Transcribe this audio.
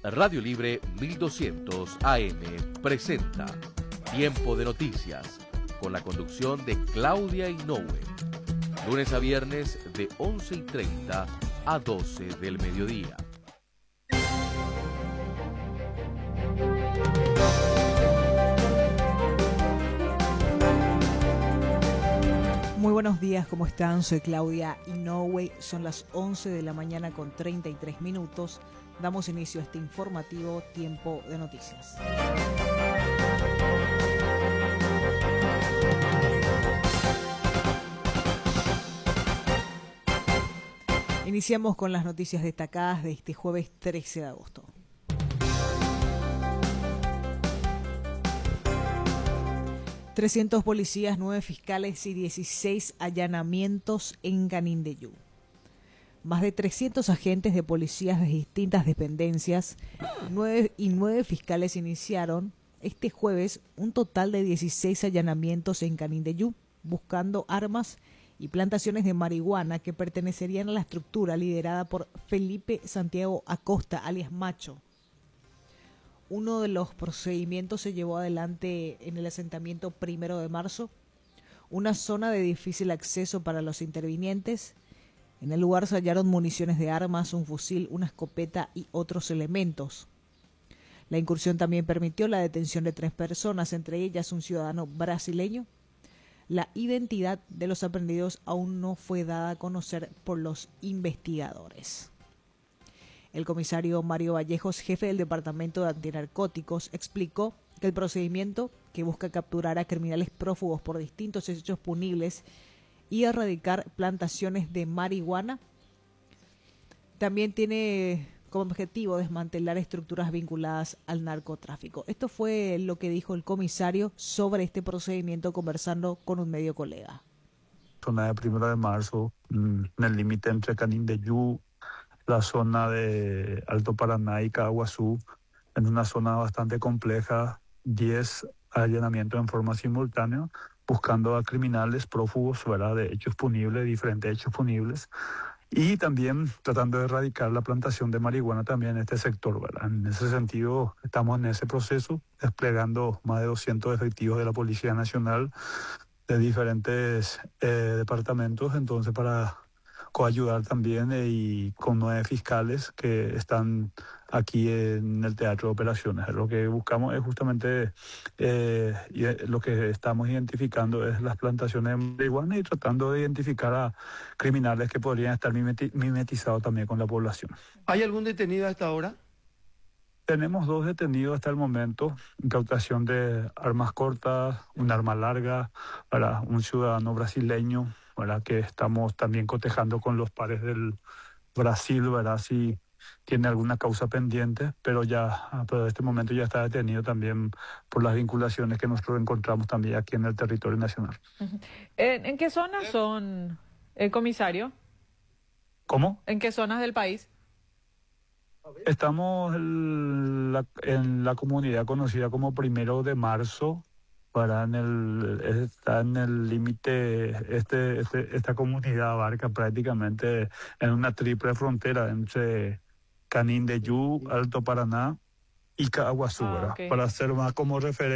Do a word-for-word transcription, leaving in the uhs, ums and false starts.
Radio Libre mil doscientos A M presenta Tiempo de Noticias con la conducción de Claudia Inoue. Lunes a viernes de once y treinta a doce del mediodía. Muy buenos días, ¿cómo están? Soy Claudia Inoue. Son las once de la mañana con treinta y tres minutos. Damos inicio a este informativo Tiempo de Noticias. Iniciamos con las noticias destacadas de este jueves trece de agosto. trescientos policías, nueve fiscales y dieciséis allanamientos en Canindeyú. Más de trescientos agentes de policías de distintas dependencias nueve y nueve fiscales iniciaron este jueves un total de dieciséis allanamientos en Canindeyú, buscando armas y plantaciones de marihuana que pertenecerían a la estructura liderada por Felipe Santiago Acosta, alias Macho. Uno de los procedimientos se llevó adelante en el asentamiento Primero de Marzo, una zona de difícil acceso para los intervinientes. En el lugar se hallaron municiones de armas, un fusil, una escopeta y otros elementos. La incursión también permitió la detención de tres personas, entre ellas un ciudadano brasileño. La identidad de los aprendidos aún no fue dada a conocer por los investigadores. El comisario Mario Vallejos, jefe del Departamento de Antinarcóticos, explicó que el procedimiento, que busca capturar a criminales prófugos por distintos hechos punibles y erradicar plantaciones de marihuana, también tiene como objetivo desmantelar estructuras vinculadas al narcotráfico. Esto fue lo que dijo el comisario sobre este procedimiento conversando con un medio colega. Zona de Primero de Marzo, en el límite entre Canindeyú, la zona de Alto Paraná y Caaguazú, en una zona bastante compleja, diez allanamientos en forma simultánea, buscando a criminales prófugos, ¿verdad?, de hechos punibles, diferentes hechos punibles, y también tratando de erradicar la plantación de marihuana también en este sector, ¿verdad? En ese sentido, estamos en ese proceso, desplegando más de doscientos efectivos de la Policía Nacional de diferentes eh, departamentos, entonces para coayudar también eh, y con nueve fiscales que están aquí en el teatro de operaciones. Lo que buscamos es justamente, eh, y lo que estamos identificando es las plantaciones de marihuana y tratando de identificar a criminales que podrían estar mimeti- mimetizados también con la población. ¿Hay algún detenido hasta ahora? Tenemos dos detenidos hasta el momento, incautación de armas cortas, un arma larga para un ciudadano brasileño, ¿verdad?, que estamos también cotejando con los pares del Brasil, ¿verdad?, si tiene alguna causa pendiente, pero ya, pero en este momento ya está detenido también por las vinculaciones que nosotros encontramos también aquí en el territorio nacional. Uh-huh. ¿En, ¿En qué zonas son, el comisario? ¿Cómo? ¿En qué zonas del país? Estamos en la, en la comunidad conocida como Primero de Marzo, para en el, está en el límite, este, este, esta comunidad abarca prácticamente en una triple frontera entre Canindeyú, Alto Paraná y Caaguazú, Ah, okay. Para ser más como referencia.